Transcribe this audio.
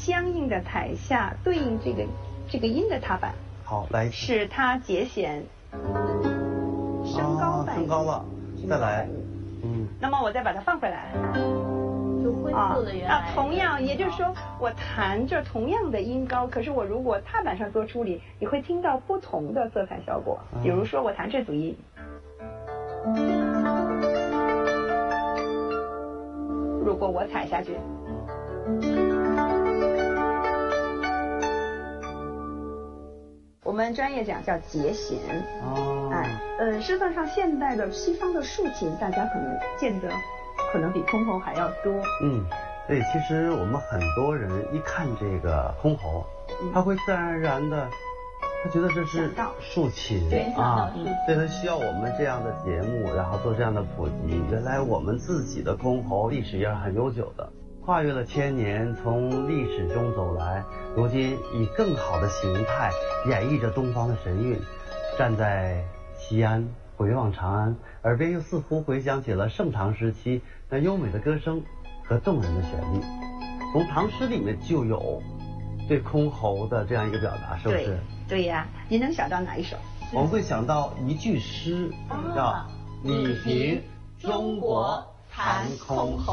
相应的踩下对应这个音的踏板。 好，来， 使它节弦升高半音， 升高了，再来， 那么我再把它放回来， 就恢复了原来。 同样，也就是说，我弹着同样的音高，可是我如果踏板上做处理，你会听到不同的色彩效果。比如说，我弹这组音，如果我踩下去。我们专业讲叫节弦。事实上现代的西方的竖琴，大家可能见得可能比箜篌还要多。 对，其实我们很多人一看这个箜篌，他会自然而然的，他觉得这是竖琴啊，所以他需要我们这样的节目，然后做这样的普及。原来我们自己的箜篌历史也是很悠久的。跨越了1000年，从历史中走来，如今以更好的形态演绎着东方的神韵。站在西安，回望长安，耳边又似乎回想起了盛唐时期那优美的歌声和动人的旋律。从唐诗里面就有对箜篌的这样一个表达，是不是？ 对呀，您能想到哪一首？ 我们会想到一句诗，叫“你凭中国弹箜篌”。